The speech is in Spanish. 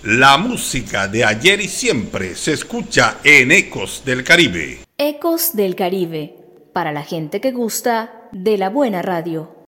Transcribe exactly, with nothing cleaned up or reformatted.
La música de ayer y siempre se escucha en Ecos del Caribe. Ecos del Caribe, para la gente que gusta de la buena radio.